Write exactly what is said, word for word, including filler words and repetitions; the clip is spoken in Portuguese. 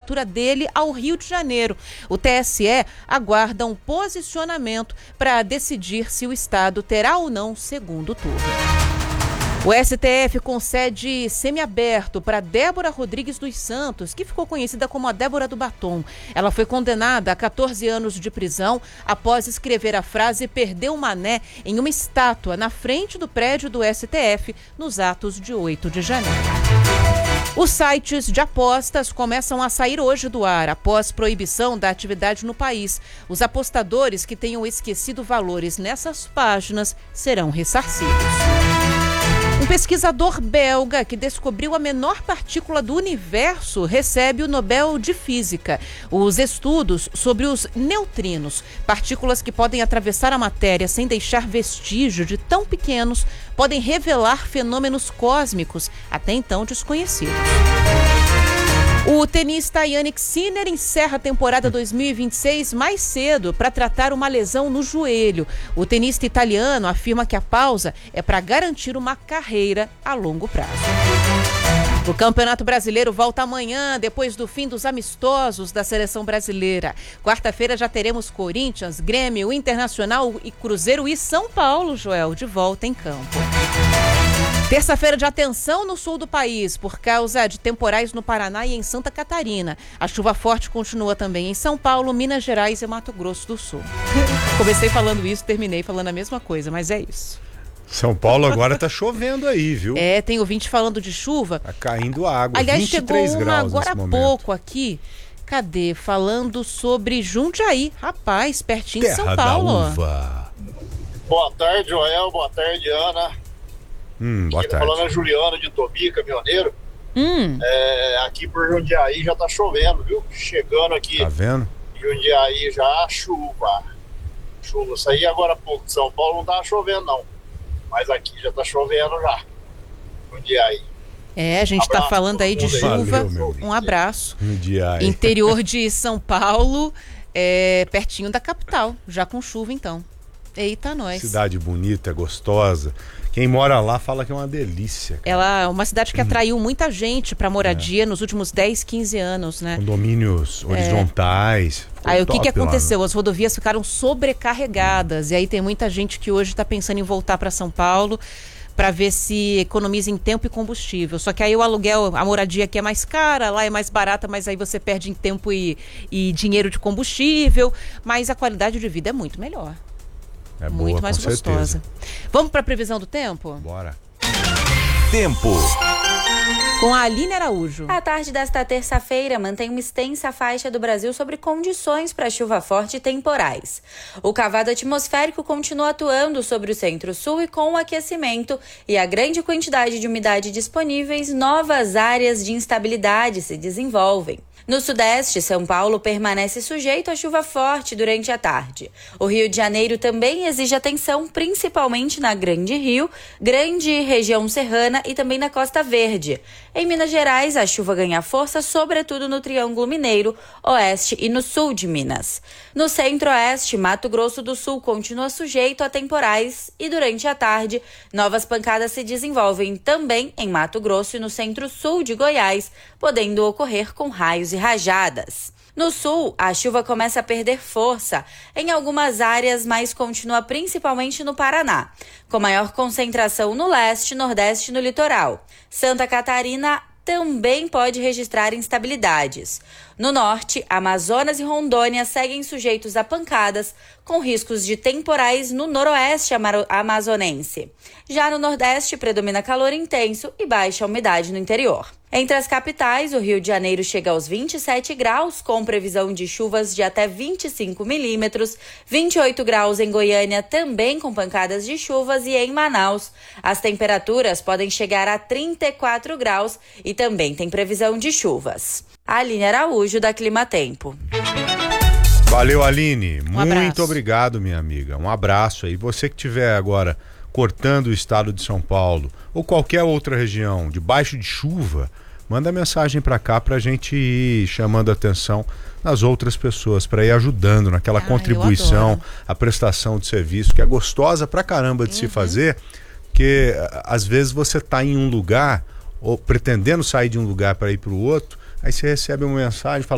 candidatura dele ao Rio de Janeiro. O T S E aguarda um posicionamento para decidir se o estado terá ou não segundo turno. O S T F concede semiaberto para Débora Rodrigues dos Santos, que ficou conhecida como a Débora do Batom. Ela foi condenada a quatorze anos de prisão após escrever a frase "perdeu o mané" em uma estátua na frente do prédio do S T F nos atos de oito de janeiro. Os sites de apostas começam a sair hoje do ar após proibição da atividade no país. Os apostadores que tenham esquecido valores nessas páginas serão ressarcidos. Um pesquisador belga que descobriu a menor partícula do universo recebe o Nobel de Física. Os estudos sobre os neutrinos, partículas que podem atravessar a matéria sem deixar vestígio de tão pequenos, podem revelar fenômenos cósmicos até então desconhecidos. O tenista Jannik Sinner encerra a temporada dois mil e vinte e seis mais cedo para tratar uma lesão no joelho. O tenista italiano afirma que a pausa é para garantir uma carreira a longo prazo. O Campeonato Brasileiro volta amanhã, depois do fim dos amistosos da Seleção Brasileira. Quarta-feira já teremos Corinthians, Grêmio, Internacional e Cruzeiro e São Paulo, Joel, de volta em campo. Terça-feira de atenção no sul do país, por causa de temporais no Paraná e em Santa Catarina. A chuva forte continua também em São Paulo, Minas Gerais e Mato Grosso do Sul. Comecei falando isso, terminei falando a mesma coisa, mas é isso. São Paulo agora tá chovendo aí, viu? É, tem ouvinte falando de chuva. Tá caindo água, aliás, vinte e três chegou uma graus agora há nesse pouco aqui. Cadê? Falando sobre Jundiaí. Rapaz, pertinho Terra de São Paulo. Da uva. Boa tarde, Joel. Boa tarde, Ana. Hum, boa aqui tarde. falando é Juliano de Tobi, caminhoneiro. Hum. É, aqui por Jundiaí já tá chovendo, viu? Chegando aqui. Tá vendo? Jundiaí já chuva. Chuva. Saí agora há pouco de São Paulo, não tá chovendo não. Mas aqui já tá chovendo já. Jundiaí. É, a gente abraço, tá falando aí de chuva. Valeu, um abraço. Jundiaí. Interior de São Paulo, é, pertinho da capital, já com chuva então. Eita, nós. Cidade bonita, gostosa. Quem mora lá fala que é uma delícia. Cara. Ela é uma cidade que atraiu muita gente para moradia é. nos últimos dez, quinze anos, né? Condomínios horizontais. É. Aí o que, que aconteceu? Lá, né? As rodovias ficaram sobrecarregadas. E aí tem muita gente que hoje está pensando em voltar para São Paulo para ver se economiza em tempo e combustível. Só que aí o aluguel, a moradia aqui é mais cara, lá é mais barata, mas aí você perde em tempo e, e dinheiro de combustível. Mas a qualidade de vida é muito melhor. É boa, muito mais com gostosa. certeza. Vamos para a previsão do tempo? Bora. Tempo. Com a Aline Araújo. A tarde desta terça-feira mantém uma extensa faixa do Brasil sobre condições para chuva forte e temporais. O cavado atmosférico continua atuando sobre o centro-sul e com o aquecimento e a grande quantidade de umidade disponíveis, novas áreas de instabilidade se desenvolvem. No sudeste, São Paulo permanece sujeito a chuva forte durante a tarde. O Rio de Janeiro também exige atenção, principalmente na Grande Rio, Grande Região Serrana e também na Costa Verde. Em Minas Gerais, a chuva ganha força, sobretudo no Triângulo Mineiro, Oeste e no sul de Minas. No Centro-Oeste, Mato Grosso do Sul continua sujeito a temporais e durante a tarde, novas pancadas se desenvolvem também em Mato Grosso e no Centro-Sul de Goiás, podendo ocorrer com raios e rajadas. No sul, a chuva começa a perder força em algumas áreas, mas continua principalmente no Paraná, com maior concentração no leste, nordeste e no litoral. Santa Catarina também pode registrar instabilidades. No norte, Amazonas e Rondônia seguem sujeitos a pancadas, com riscos de temporais no noroeste amazonense. Já no nordeste, predomina calor intenso e baixa umidade no interior. Entre as capitais, o Rio de Janeiro chega aos vinte e sete graus, com previsão de chuvas de até vinte e cinco milímetros, vinte e oito graus em Goiânia, também com pancadas de chuvas, e em Manaus, as temperaturas podem chegar a trinta e quatro graus e também tem previsão de chuvas. Aline Araújo, da Climatempo. Valeu, Aline. Um Muito abraço. obrigado, minha amiga. Um abraço aí. Você que estiver agora cortando o estado de São Paulo ou qualquer outra região debaixo de chuva, manda mensagem para cá pra gente ir chamando a atenção nas outras pessoas, para ir ajudando naquela ah, contribuição, a prestação de serviço, que é gostosa pra caramba de uhum. se fazer, porque às vezes você tá em um lugar ou pretendendo sair de um lugar para ir para o outro, aí você recebe uma mensagem e fala: